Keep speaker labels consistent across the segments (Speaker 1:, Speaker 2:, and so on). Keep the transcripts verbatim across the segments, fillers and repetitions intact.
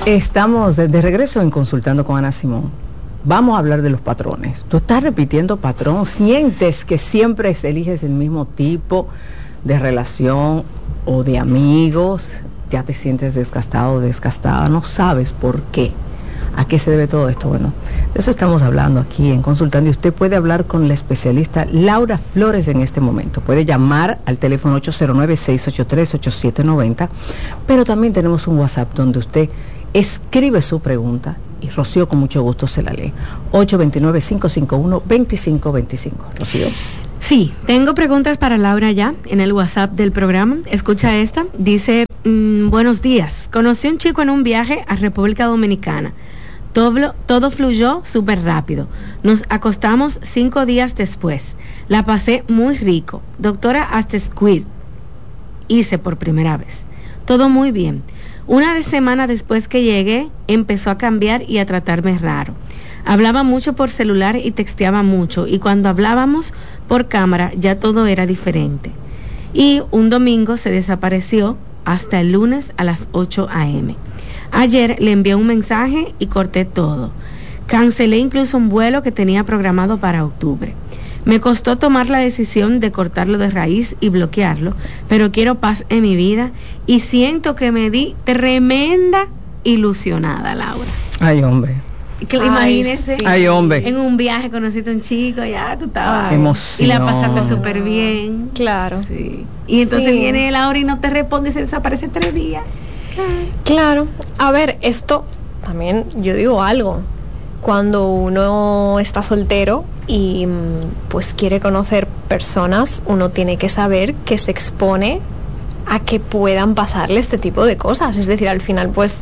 Speaker 1: Estamos de, de regreso en Consultando con Ana Simón. Vamos a hablar de los patrones. Tú estás repitiendo patrón, sientes que siempre eliges el mismo tipo de relación o de amigos, ya te sientes desgastado o desgastada, no sabes por qué. ¿A qué se debe todo esto? Bueno, de eso estamos hablando aquí en Consultando, y usted puede hablar con la especialista Laura Flores en este momento. Puede llamar al teléfono ocho cero nueve, seis ocho tres, ocho siete nueve cero, pero también tenemos un WhatsApp donde usted escribe su pregunta y Rocío con mucho gusto se la lee. ocho dos nueve, cinco cinco uno, dos cinco dos cinco. Rocío.
Speaker 2: Sí, tengo preguntas para Laura ya en el WhatsApp del programa. Escucha esta. Dice, mmm, buenos días. Conocí a un chico en un viaje a República Dominicana. Todo, todo fluyó súper rápido. Nos acostamos cinco días después. La pasé muy rico. Doctora, hasta squirt hice por primera vez. Todo muy bien. Una de semana después que llegué, empezó a cambiar y a tratarme raro. Hablaba mucho por celular y texteaba mucho, y cuando hablábamos por cámara ya todo era diferente. Y un domingo se desapareció hasta el lunes a las ocho a eme Ayer le envié un mensaje y corté todo. Cancelé incluso un vuelo que tenía programado para octubre. Me costó tomar la decisión de cortarlo de raíz y bloquearlo, pero quiero paz en mi vida y siento que me di tremenda ilusionada, Laura.
Speaker 1: Ay, hombre.
Speaker 2: Que imagínese,
Speaker 1: sí. Ay, hombre.
Speaker 2: En un viaje conociste a un chico, ya tú estabas.
Speaker 1: Emoción.
Speaker 2: Y la pasaste súper bien.
Speaker 3: Claro.
Speaker 2: Sí. Y entonces
Speaker 3: sí.
Speaker 2: viene Laura y no te responde y se desaparece tres días.
Speaker 3: Claro. A ver, esto también yo digo algo. Cuando uno está soltero y pues quiere conocer personas, uno tiene que saber que se expone a que puedan pasarle este tipo de cosas. Es decir, al final pues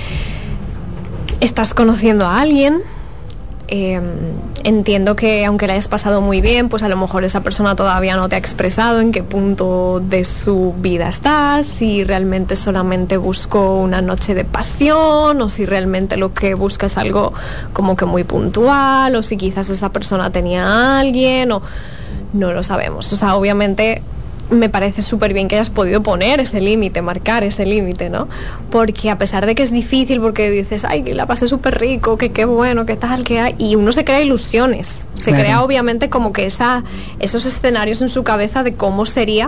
Speaker 3: estás conociendo a alguien, eh, entiendo que aunque le hayas pasado muy bien, pues a lo mejor esa persona todavía no te ha expresado en qué punto de su vida estás, si realmente solamente busco una noche de pasión, o si realmente lo que busca es algo como que muy puntual, o si quizás esa persona tenía a alguien, o no lo sabemos. O sea, obviamente me parece súper bien que hayas podido poner ese límite, marcar ese límite, ¿no? Porque a pesar de que es difícil, porque dices, ay, que la pasé súper rico, que qué bueno, que tal, que hay, y uno se crea ilusiones, se claro. crea obviamente como que esa, esos escenarios en su cabeza de cómo sería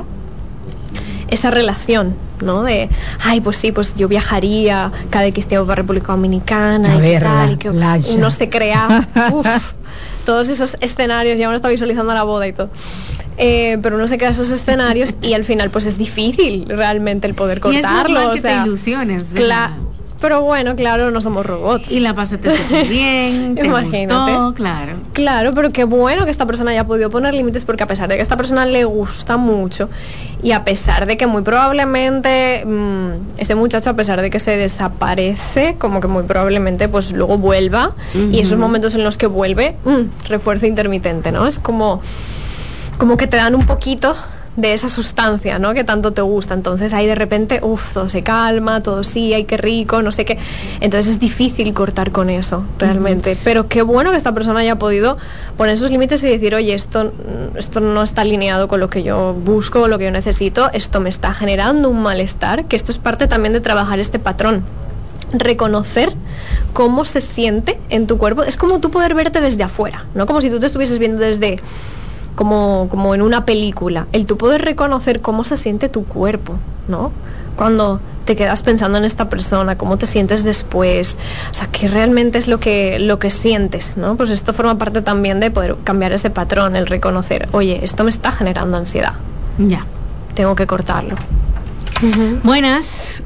Speaker 3: esa relación, ¿no? De, ay, pues sí, pues yo viajaría cada X tiempo para República Dominicana,
Speaker 1: a
Speaker 3: y
Speaker 1: ver,
Speaker 3: tal, y que
Speaker 1: playa.
Speaker 3: Uno se crea, uff, todos esos escenarios, ya uno está visualizando la boda y todo. Eh, pero uno se crea esos escenarios y al final pues es difícil realmente el poder cortarlo.
Speaker 2: Y es normal
Speaker 3: o
Speaker 2: que
Speaker 3: sea,
Speaker 2: te ilusiones,
Speaker 3: ¿verdad? Cla- pero bueno, claro, no somos robots.
Speaker 2: Y la pasaste súper bien, te
Speaker 3: Imagínate.
Speaker 2: Gustó, claro.
Speaker 3: Claro, pero qué bueno que esta persona haya podido poner límites, porque a pesar de que a esta persona le gusta mucho y a pesar de que muy probablemente mmm, ese muchacho, a pesar de que se desaparece, como que muy probablemente pues luego vuelva, uh-huh. y esos momentos en los que vuelve, mmm, refuerzo intermitente, ¿no? Es como... como que te dan un poquito de esa sustancia, ¿no? Que tanto te gusta. Entonces ahí de repente, uff, todo se calma, todo sí, ay, qué rico, no sé qué. Entonces es difícil cortar con eso, realmente. Uh-huh. Pero qué bueno que esta persona haya podido poner esos límites y decir, oye, esto, esto no está alineado con lo que yo busco, con lo que yo necesito, esto me está generando un malestar, que esto es parte también de trabajar este patrón. Reconocer cómo se siente en tu cuerpo. Es como tú poder verte desde afuera, ¿no? Como si tú te estuvieses viendo desde... Como, como en una película, el tú poder reconocer cómo se siente tu cuerpo, ¿no? Cuando te quedas pensando en esta persona, cómo te sientes después, o sea, qué realmente es lo que, lo que sientes, ¿no? Pues esto forma parte también de poder cambiar ese patrón, el reconocer, oye, esto me está generando ansiedad.
Speaker 2: Ya.
Speaker 3: Tengo que cortarlo.
Speaker 2: Uh-huh. Buenas.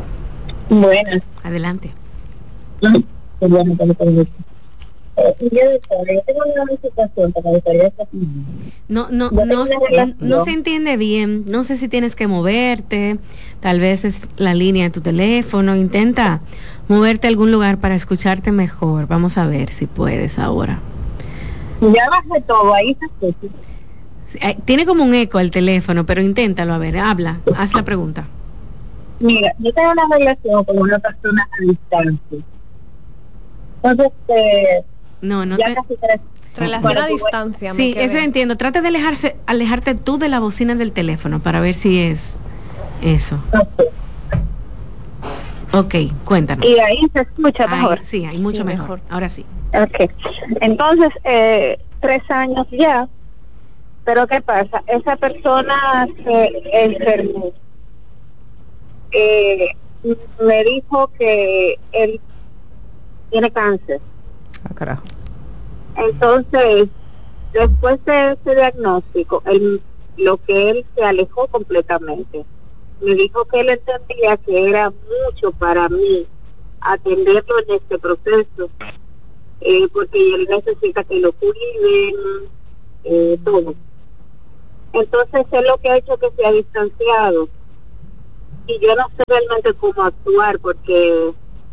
Speaker 4: Buenas.
Speaker 2: Adelante.
Speaker 4: Uh-huh. Bueno, Eh, yo, yo tengo una situación que me gustaría saber.
Speaker 2: No, no, no, no, no se entiende bien. No sé si tienes que moverte. Tal vez es la línea de tu teléfono. Intenta moverte a algún lugar para escucharte mejor. Vamos a ver si puedes ahora.
Speaker 4: Ya bajé todo, ahí se escucha.
Speaker 2: Tiene como un eco el teléfono, pero inténtalo, a ver, habla, haz la pregunta.
Speaker 4: Mira, yo tengo una relación con una persona a distancia. Entonces, eh,
Speaker 2: No, no
Speaker 4: ya
Speaker 2: te...
Speaker 4: casi tres...
Speaker 3: Relación
Speaker 4: bueno,
Speaker 3: a distancia.
Speaker 2: Sí, eso entiendo. Trata de alejarse, alejarte tú de la bocina del teléfono para ver si es eso.
Speaker 4: Okay.
Speaker 2: Ok, cuéntanos.
Speaker 4: Y ahí se escucha mejor.
Speaker 2: Ahí, sí, hay mucho
Speaker 3: Sí,
Speaker 2: mejor.
Speaker 3: mejor.
Speaker 2: Ahora sí.
Speaker 4: Ok. Entonces, eh, tres años ya, pero ¿qué pasa? Esa persona se enfermó. Eh, me dijo que él tiene cáncer.
Speaker 1: Ah, carajo.
Speaker 4: Entonces, después de ese diagnóstico, él, lo que él se alejó completamente. Me dijo que él entendía que era mucho para mí atenderlo en este proceso, eh, porque él necesita que lo cuiden, eh, todo. Entonces es lo que ha hecho que se ha distanciado. Y yo no sé realmente cómo actuar, porque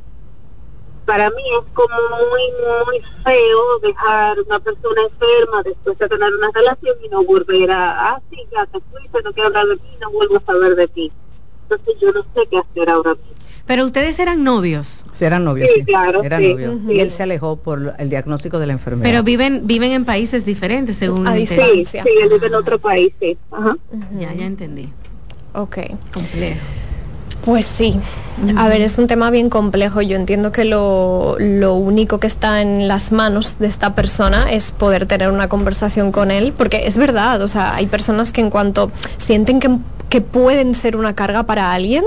Speaker 4: para mí es como muy, muy feo dejar una persona enferma después de tener una relación y no volver a, ah, sí, ya te fuiste, no quiero hablar de ti, no vuelvo a saber de ti. Entonces yo no sé qué hacer ahora mismo.
Speaker 2: Pero ustedes eran novios.
Speaker 1: Sí, eran novios,
Speaker 4: Sí,
Speaker 1: sí.
Speaker 4: claro,
Speaker 1: Eran
Speaker 4: sí.
Speaker 1: novios.
Speaker 4: Uh-huh.
Speaker 1: Y él se alejó por el diagnóstico de la enfermedad.
Speaker 2: Pero viven viven en países diferentes, según
Speaker 3: A
Speaker 2: entendí.
Speaker 4: Sí,
Speaker 3: distancia.
Speaker 4: sí, él vive en otro país, sí. Ajá.
Speaker 2: Ya, ya entendí.
Speaker 3: Ok.
Speaker 2: Complejo.
Speaker 3: Pues sí, a ver, es un tema bien complejo. Yo entiendo que lo, lo único que está en las manos de esta persona es poder tener una conversación con él, porque es verdad, o sea, hay personas que en cuanto sienten que, que pueden ser una carga para alguien,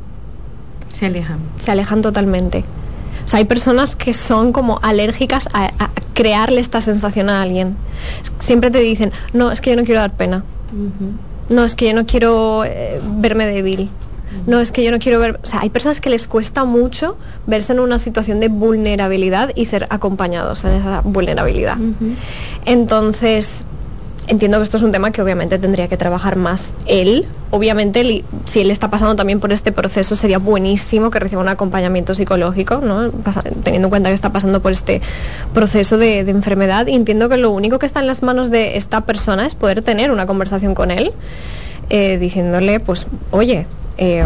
Speaker 2: Se alejan.
Speaker 3: se alejan totalmente. O sea, hay personas que son como alérgicas a, a crearle esta sensación a alguien. Siempre te dicen, no, es que yo no quiero dar pena.
Speaker 2: Uh-huh.
Speaker 3: No, es que yo no quiero eh, verme débil. No, es que yo no quiero ver... O sea, hay personas que les cuesta mucho verse en una situación de vulnerabilidad y ser acompañados en esa vulnerabilidad.
Speaker 2: Uh-huh.
Speaker 3: Entonces, entiendo que esto es un tema que obviamente tendría que trabajar más él. Obviamente, él, si él está pasando también por este proceso, sería buenísimo que reciba un acompañamiento psicológico, ¿no? Pasa, teniendo en cuenta que está pasando por este proceso de, de enfermedad. Y entiendo que lo único que está en las manos de esta persona es poder tener una conversación con él, eh, diciéndole, pues, oye... Eh,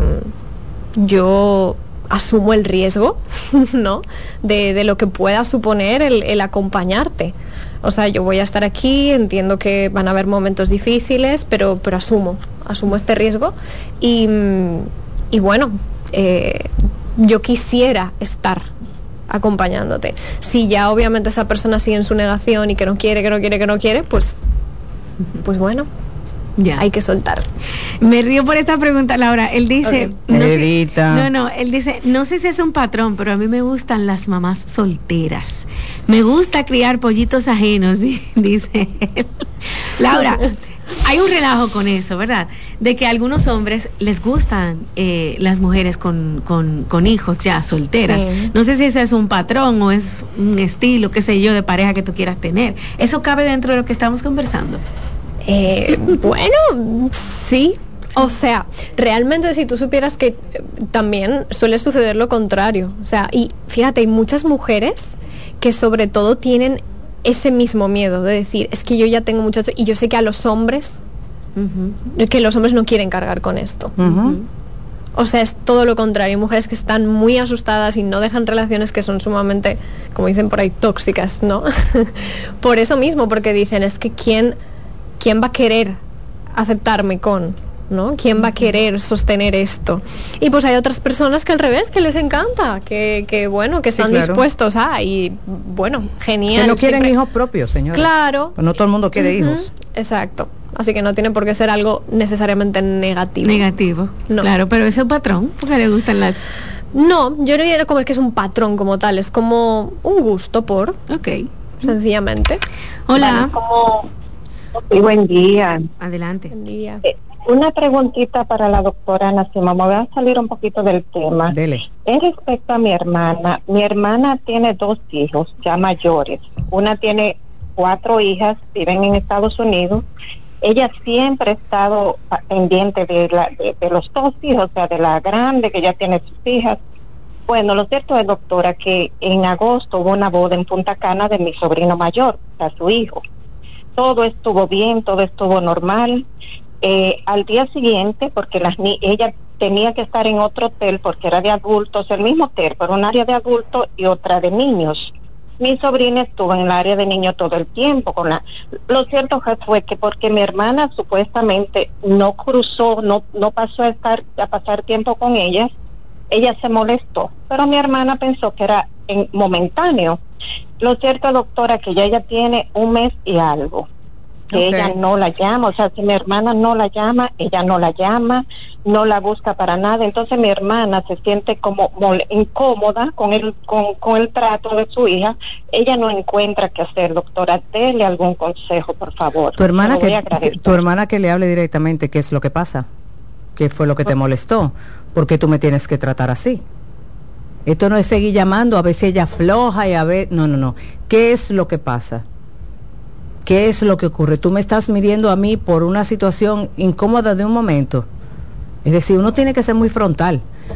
Speaker 3: yo asumo el riesgo, ¿no? De, de lo que pueda suponer el, el acompañarte. O sea, yo voy a estar aquí, entiendo que van a haber momentos difíciles, pero, pero asumo, asumo este riesgo. Y, y bueno, eh, yo quisiera estar acompañándote. Si ya obviamente esa persona sigue en su negación y que no quiere, que no quiere, que no quiere, pues, pues bueno.
Speaker 2: Ya.
Speaker 3: Hay que soltar.
Speaker 2: Me río por esta pregunta, Laura. Él dice,
Speaker 1: okay.
Speaker 2: no,
Speaker 1: Edita.
Speaker 2: sé, no, no, él dice, no sé si es un patrón, pero a mí me gustan las mamás solteras. Me gusta criar pollitos ajenos, dice él. Laura, hay un relajo con eso, ¿verdad? De que a algunos hombres les gustan eh, las mujeres con, con, con hijos ya solteras. Sí. No sé si ese es un patrón o es un estilo, qué sé yo, de pareja que tú quieras tener. ¿Eso cabe dentro de lo que estamos conversando?
Speaker 3: Eh, bueno, sí. O sea, realmente si tú supieras que eh, también suele suceder lo contrario. O sea, y fíjate, hay muchas mujeres que sobre todo tienen ese mismo miedo de decir, es que yo ya tengo muchachos y yo sé que a los hombres, uh-huh. que los hombres no quieren cargar con esto.
Speaker 1: Uh-huh.
Speaker 3: O sea, es todo lo contrario. Hay mujeres que están muy asustadas y no dejan relaciones que son sumamente, como dicen por ahí, tóxicas, ¿no? Por eso mismo, porque dicen, es que quién... ¿quién va a querer aceptarme con, ¿no? ¿Quién va a querer sostener esto? Y pues hay otras personas que al revés, que les encanta, que, que bueno, que están sí, claro. dispuestos a, y bueno, genial.
Speaker 1: Que no quieren
Speaker 3: siempre...
Speaker 1: hijos propios, señora.
Speaker 3: Claro.
Speaker 1: Pues no todo el mundo quiere uh-huh. hijos.
Speaker 3: Exacto. Así que no tiene por qué ser algo necesariamente negativo.
Speaker 2: Negativo. No. Claro, pero ese es un patrón, porque le gustan las...
Speaker 3: No, yo no diría como que es un patrón como tal, es como un gusto por...
Speaker 2: Ok.
Speaker 3: Sencillamente.
Speaker 2: Hola.
Speaker 4: Vale, como... Sí, buen día.
Speaker 2: Adelante.
Speaker 3: Buen día.
Speaker 4: Eh, una preguntita para la doctora Nacima. Me voy a salir un poquito del tema.
Speaker 1: Dele.
Speaker 4: En respecto a mi hermana, mi hermana tiene dos hijos ya mayores. Una tiene cuatro hijas, viven en Estados Unidos. Ella siempre ha estado pendiente de, la, de, de los dos hijos, o sea, de la grande que ya tiene sus hijas. Bueno, lo cierto es, doctora, que en agosto hubo una boda en Punta Cana de mi sobrino mayor, o sea, su hijo. Todo estuvo bien, todo estuvo normal. Eh, al día siguiente, porque las ni- ella tenía que estar en otro hotel porque era de adultos, el mismo hotel, pero un área de adultos y otra de niños. Mi sobrina estuvo en el área de niños todo el tiempo. Con la... Lo cierto fue que porque mi hermana supuestamente no cruzó, no no pasó a estar a pasar tiempo con ellas,
Speaker 5: ella se molestó, pero mi hermana pensó que era en momentáneo. Lo cierto, doctora, que ya ella tiene un mes y algo, que okay. ella no la llama, o sea, si mi hermana no la llama, ella no la llama, no la busca para nada, entonces mi hermana se siente como incómoda con el, con, con el trato de su hija, ella no encuentra qué hacer, doctora, dele algún consejo, por favor.
Speaker 1: Tu hermana, que, tu hermana que le hable directamente qué es lo que pasa, qué fue lo que te molestó, por qué tú me tienes que tratar así. Esto no es seguir llamando, a veces ella afloja y a ver, no, no, no, ¿qué es lo que pasa? ¿Qué es lo que ocurre? Tú me estás midiendo a mí por una situación incómoda de un momento. Es decir, uno tiene que ser muy frontal.